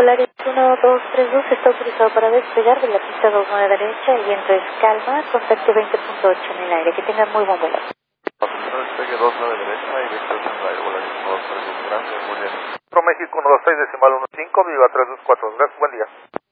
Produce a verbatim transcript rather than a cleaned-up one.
Polaris uno dos tres dos está autorizado para despegar de la pista dos nueve derecha, el viento es calma, contacto veinte punto ocho en el aire, que tengan muy buen vuelo. Despegue dos nueve derecha y veinte ocho en el aire, Polaris uno dos tres dos, gracias, muy bien. Pro México uno dos seis decimal uno cinco, viva tres dos cuatro, gracias, buen día.